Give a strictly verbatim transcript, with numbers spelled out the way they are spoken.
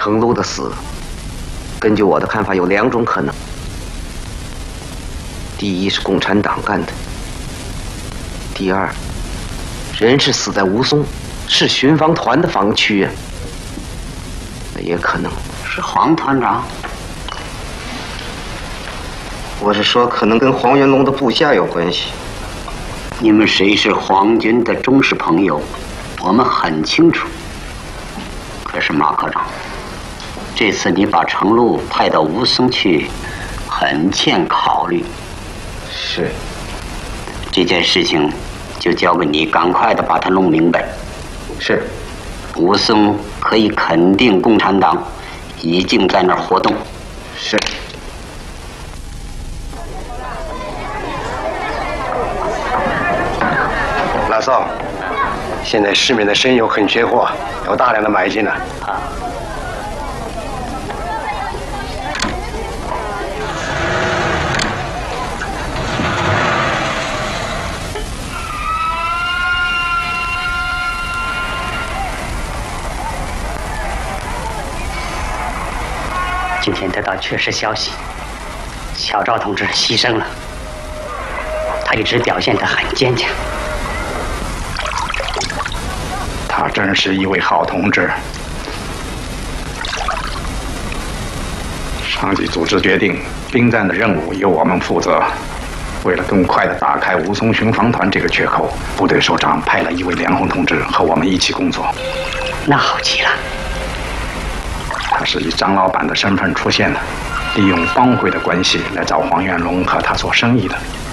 程璐的死，根据我的看法，有两种可能：第一是共产党干的；第二，人是死在吴淞，是巡防团的防区啊。那也可能是黄团长。 我是说，可能跟黄元龙的部下有关系。 你们谁是皇军的忠实朋友，我们很清楚。可是马科长，这次你把程璐派到吴淞去，很欠考虑。 是。 这件事情就交给你，赶快的把它弄明白。 是。 吴淞可以肯定，共产党已经在那儿活动。 是。 老邵，现在市面的生油很缺货，有大量的买进了。 啊。今天得到确实消息，小赵同志牺牲了。他一直表现得很坚强。 他真是一位好同志。上级组织决定，兵站的任务由我们负责。为了更快地打开吴淞巡防团这个缺口，部队首长派了一位梁红同志和我们一起工作。 那好极了。 他是以张老板的身份出现的，利用帮会的关系来找黄元龙和他做生意的。